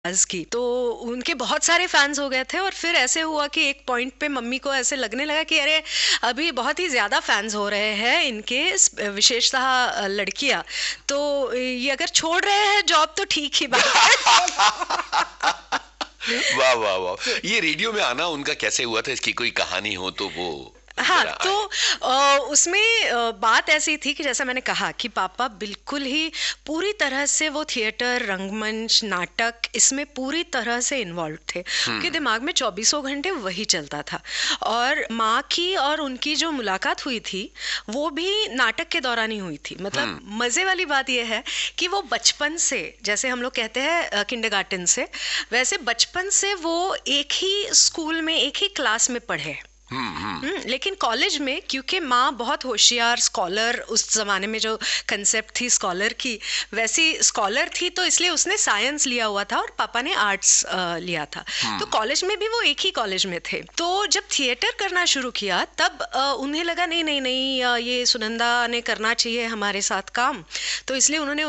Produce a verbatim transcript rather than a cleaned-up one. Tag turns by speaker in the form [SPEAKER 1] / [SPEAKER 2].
[SPEAKER 1] आवाज़ की, तो उनके बहुत सारे फैन्स हो गए थे और फिर ऐसे हुआ कि एक पॉइंट पे मम्मी को ऐसे लगने लगा कि अरे अभी बहुत ही ज़्यादा फैन्स हो रहे हैं इनके, स- विशेषतः अ, लड़कियां, तो ये अगर छोड़ रहे हैं जॉब तो ठीक ही बात
[SPEAKER 2] वाह वाह वाह!
[SPEAKER 1] है।
[SPEAKER 2] ये रेडियो में आना उनका कैसे हुआ था, इसकी कोई कहानी हो तो वो
[SPEAKER 1] हाँ,
[SPEAKER 2] जरा
[SPEAKER 1] तो
[SPEAKER 2] आए।
[SPEAKER 1] अ, उसमें अ, बात ऐसी थी कि जैसा मैंने कहा कि पापा बिल्कुल ही पूरी तरह से वो थिएटर, रंगमंच, नाटक इसमें पूरी तरह से इन्वॉल्व थे। उनके
[SPEAKER 2] हम्म।
[SPEAKER 1] दिमाग में चौबीसों घंटे वही चलता था। और माँ की और उनकी जो मुलाकात हुई थी, वो भी नाटक के दौरान ही हुई थी। मतलब
[SPEAKER 2] हम्म।
[SPEAKER 1] मज़े वाली बात ये है कि वो बचपन से, जैसे हम लोग कहते हैं किंडरगार्टन से, वैसे बचपन से वो एक ही स्कूल में, एक ही क्लास में पढ़े।
[SPEAKER 2] हम्म। हम्म।
[SPEAKER 1] हम्म, लेकिन कॉलेज में क्योंकि माँ बहुत होशियार स्कॉलर, उस जमाने में जो कंसेप्ट थी स्कॉलर की, वैसी स्कॉलर थी, तो इसलिए उसने साइंस लिया हुआ था और पापा ने आर्ट्स लिया था। तो
[SPEAKER 2] हम्म।
[SPEAKER 1] कॉलेज में भी वो एक ही कॉलेज में थे। तो जब थिएटर करना शुरू किया तब अ, उन्हें लगा नहीं नहीं नहीं, अ, ये सुनंदा ने करना चाहिए हमारे साथ काम। तो इसलिए उन्होंने